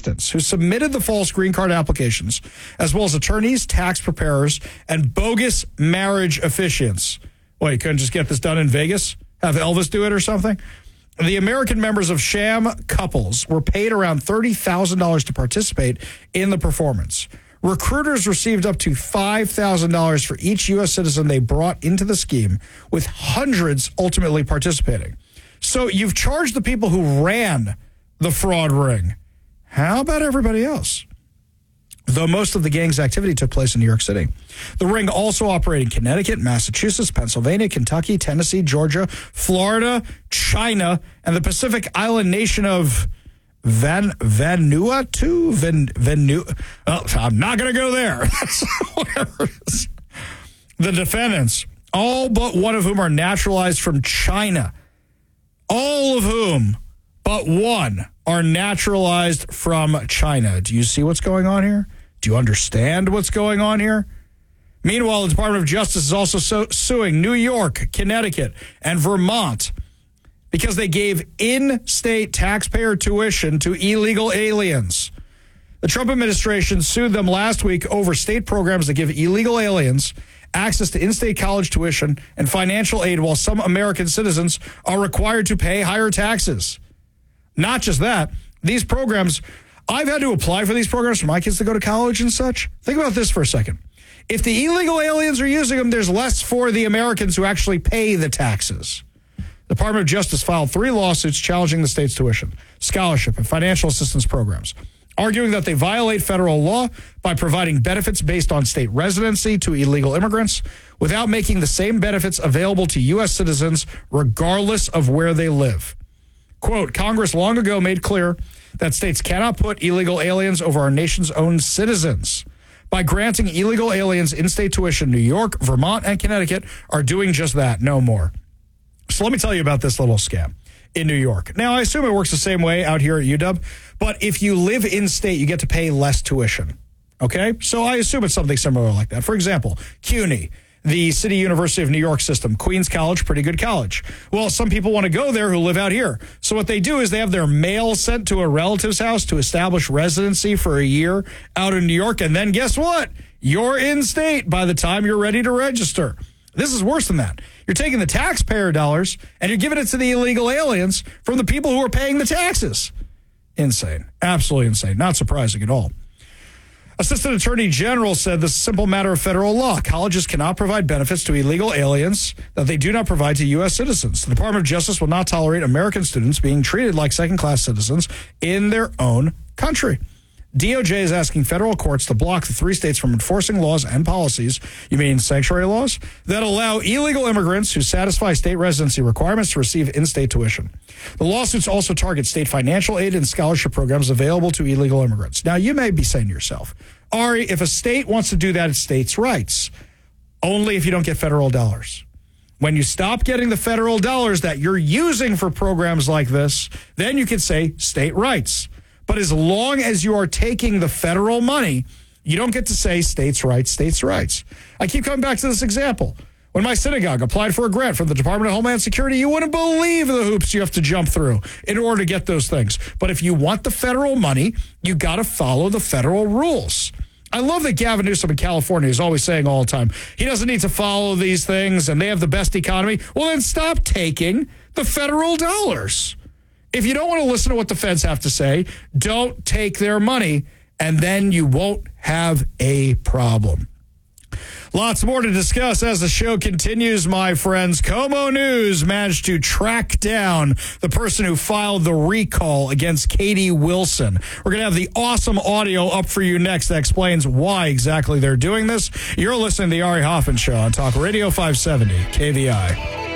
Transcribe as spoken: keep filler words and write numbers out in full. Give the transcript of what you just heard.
assistants who submitted the false green card applications, as well as attorneys, tax preparers, and bogus marriage officiants. Well, you couldn't just get this done in Vegas? Have Elvis do it or something? The American members of sham couples were paid around thirty thousand dollars to participate in the performance. Recruiters received up to five thousand dollars for each U S citizen they brought into the scheme, with hundreds ultimately participating. So you've charged the people who ran the fraud ring. How about everybody else? Though most of the gang's activity took place in New York City. The ring also operated in Connecticut, Massachusetts, Pennsylvania, Kentucky, Tennessee, Georgia, Florida, China, and the Pacific island nation of Van Vanuatu? Van, Vanu, oh, I'm not going to go there. Whatever it is. The defendants, all but one of whom are naturalized from China. All of whom but one are naturalized from China. Do you see what's going on here? Do you understand what's going on here? Meanwhile, the Department of Justice is also so, suing New York, Connecticut, and Vermont because they gave in-state taxpayer tuition to illegal aliens. The Trump administration sued them last week over state programs that give illegal aliens access to in-state college tuition and financial aid, while some American citizens are required to pay higher taxes. Not just that, these programs, I've had to apply for these programs for my kids to go to college and such. Think about this for a second. If the illegal aliens are using them, there's less for the Americans who actually pay the taxes. The Department of Justice filed three lawsuits challenging the state's tuition, scholarship, and financial assistance programs, arguing that they violate federal law by providing benefits based on state residency to illegal immigrants without making the same benefits available to U S citizens regardless of where they live. Quote, Congress long ago made clear that states cannot put illegal aliens over our nation's own citizens. By granting illegal aliens in-state tuition, New York, Vermont, and Connecticut are doing just that, no more. So let me tell you about this little scam in New York. Now, I assume it works the same way out here at U W, but if you live in-state, you get to pay less tuition, okay? So I assume it's something similar like that. For example, CUNY, the City University of New York system, Queens College, pretty good college. Well, some people want to go there who live out here. So what they do is they have their mail sent to a relative's house to establish residency for a year out in New York, and then guess what? You're in-state by the time you're ready to register. This is worse than that. You're taking the taxpayer dollars and you're giving it to the illegal aliens from the people who are paying the taxes. Insane. Absolutely insane. Not surprising at all. Assistant Attorney General said this is a simple matter of federal law. Colleges cannot provide benefits to illegal aliens that they do not provide to U S citizens. The Department of Justice will not tolerate American students being treated like second-class citizens in their own country. D O J is asking federal courts to block the three states from enforcing laws and policies, you mean sanctuary laws, that allow illegal immigrants who satisfy state residency requirements to receive in-state tuition. The lawsuits also target state financial aid and scholarship programs available to illegal immigrants. Now, you may be saying to yourself, Ari, if a state wants to do that, it's states' rights. Only if you don't get federal dollars. When you stop getting the federal dollars that you're using for programs like this, then you can say state rights. But as long as you are taking the federal money, you don't get to say states' rights, states' rights. I keep coming back to this example. When my synagogue applied for a grant from the Department of Homeland Security, you wouldn't believe the hoops you have to jump through in order to get those things. But if you want the federal money, you got to follow the federal rules. I love that Gavin Newsom in California is always saying all the time, he doesn't need to follow these things and they have the best economy. Well, then stop taking the federal dollars. If you don't want to listen to what the feds have to say, don't take their money, and then you won't have a problem. Lots more to discuss as the show continues, my friends. Como News managed to track down the person who filed the recall against Katie Wilson. We're going to have the awesome audio up for you next that explains why exactly they're doing this. You're listening to the Ari Hoffman Show on Talk Radio five seventy K V I.